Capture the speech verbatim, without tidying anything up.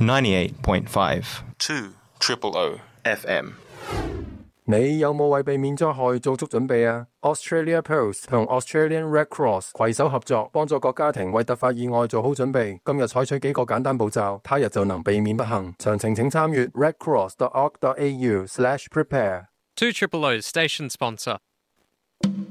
ninety-eight point five two triple O F M。 你有冇為避免災害做足準備啊？ Australia Post 同 Australian Red Cross 攜手合作，幫助各家庭為突發意外做好準備。今日採取幾個簡單步驟，他日就能避免不幸。詳情請參閱 redcross dot org dot a u slash prepare。 two triple O station sponsor.